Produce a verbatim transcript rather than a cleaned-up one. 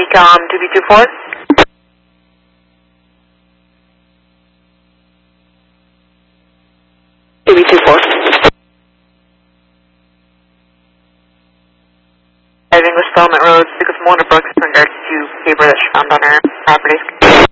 SOCALM two B two four. two B two four. English Settlement Road, speak with Mona Brooks in regards to paper that she found on her property.